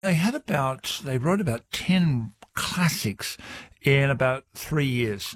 They wrote about 10 classics in about 3 years.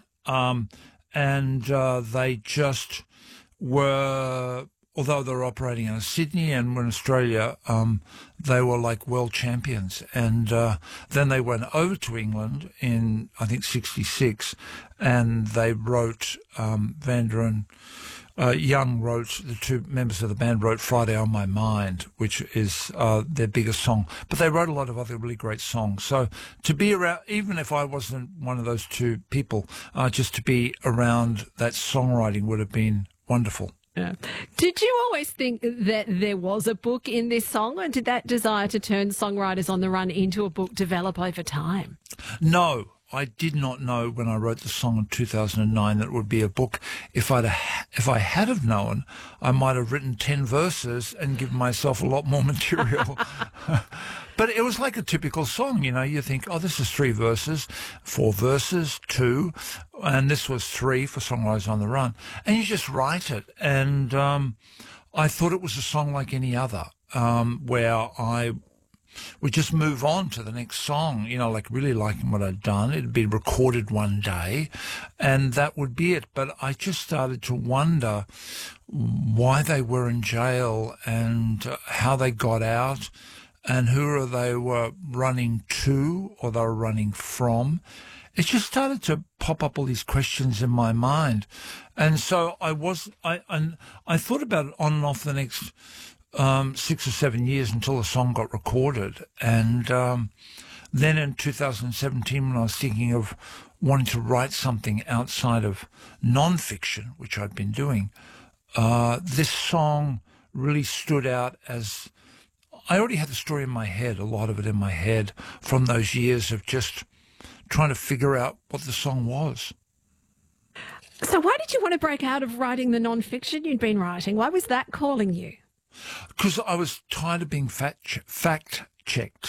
They just were, although they were operating out of Sydney and were in Australia, they were like world champions. And then they went over to England in, I think, 66, and they wrote, Vanda and Young wrote, the two members of the band wrote Friday on My Mind, which is their biggest song. But they wrote a lot of other really great songs. So to be around, even if I wasn't one of those two people, just to be around that songwriting would have been wonderful. Yeah. Did you always think that there was a book in this song, or did that desire to turn Songwriters on the Run into a book develop over time? No. I did not know when I wrote the song in 2009 that it would be a book. If I had have known, I might have written 10 verses and given myself a lot more material. But it was like a typical song, you know. You think, oh, this is 3 verses, 4 verses, 2, and this was 3 for Songwriters on the Run. And you just write it. And I thought it was a song like any other, where I would just move on to the next song, you know, like really liking what I'd done. It'd be recorded one day, and that would be it. But I just started to wonder why they were in jail and how they got out and who they were running to or they were running from. It just started to pop up all these questions in my mind. And so I thought about it on and off the next 6 or 7 years until the song got recorded. And then in 2017, when I was thinking of wanting to write something outside of non-fiction, which I'd been doing, this song really stood out as I already had the story in my head, a lot of it in my head, from those years of just trying to figure out what the song was. So why did you want to break out of writing the non-fiction you'd been writing? Why was that calling you? Because I was tired of being fact-checked.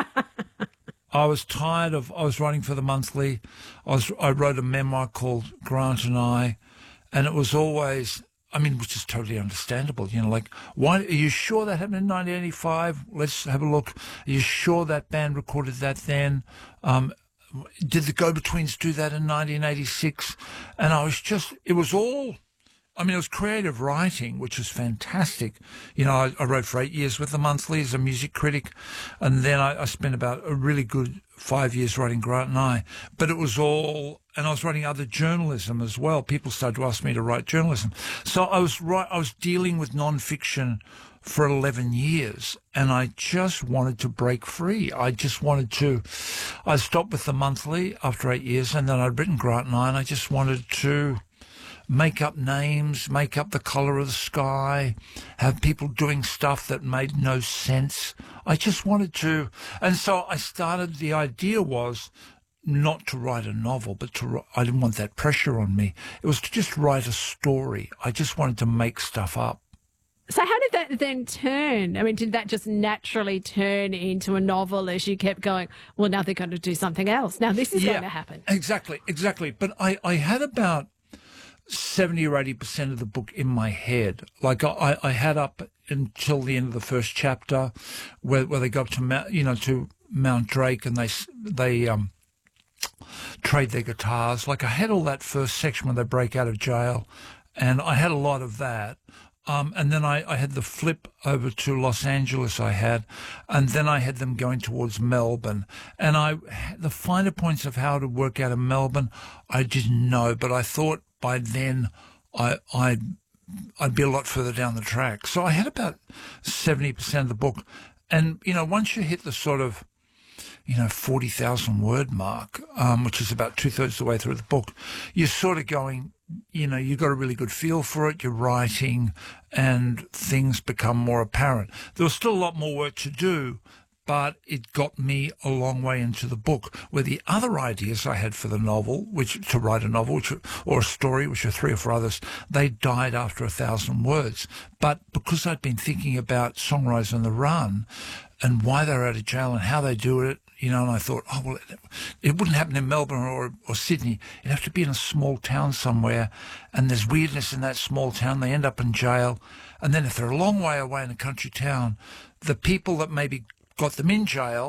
I was writing for the Monthly. I wrote a memoir called Grant and I, and it was always, I mean, which is totally understandable, you know, like, why, are you sure that happened in 1985? Let's have a look. Are you sure that band recorded that then? Did the Go-Betweens do that in 1986? And it was all, I mean, it was creative writing, which was fantastic. You know, I wrote for 8 years with the Monthly as a music critic, and then I spent about a really good 5 years writing Grant and I. But it was all, and I was writing other journalism as well. People started to ask me to write journalism. So I was dealing with non-fiction for 11 years, and I just wanted to break free. I stopped with the Monthly after 8 years, and then I'd written Grant and I just wanted to make up names, make up the colour of the sky, have people doing stuff that made no sense. I just wanted to, and so I started, the idea was not to write a novel, but I didn't want that pressure on me. It was to just write a story. I just wanted to make stuff up. So how did that then turn? I mean, did that just naturally turn into a novel as you kept going, well, now they're going to do something else. Now this is going to happen. Exactly. But I had about 70 or 80% of the book in my head. Like I had up until the end of the first chapter where they go up to Mount Drake and they trade their guitars. Like I had all that first section when they break out of jail, and I had a lot of that. And then I had the flip over to Los Angeles and then I had them going towards Melbourne. And the finer points of how to work out of Melbourne, I didn't know, but I thought by then I'd be a lot further down the track. So I had about 70% of the book. And, you know, once you hit the sort of, 40,000 word mark, which is about 2/3 of the way through the book, you're sort of going, you've got a really good feel for it, you're writing, and things become more apparent. There was still a lot more work to do, but it got me a long way into the book, where the other ideas I had for the novel, to write a novel, or a story, which are 3 or 4 others, they died after 1,000 words. But because I'd been thinking about Songwriters on the Run and why they're out of jail and how they do it, and I thought, oh, well, it wouldn't happen in Melbourne or Sydney. It'd have to be in a small town somewhere, and there's weirdness in that small town. They end up in jail. And then if they're a long way away in a country town, the people that maybe got them in jail